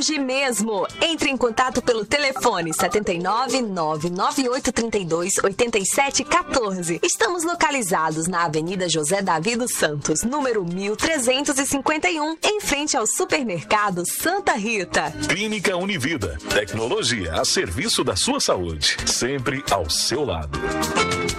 hoje mesmo. Entre em contato pelo telefone 79 99832 8714. Estamos localizados na Avenida José Davi dos Santos, número 1351, em frente ao supermercado Santa Rita. Clínica Univida. Tecnologia a serviço da sua saúde. Sempre ao seu lado.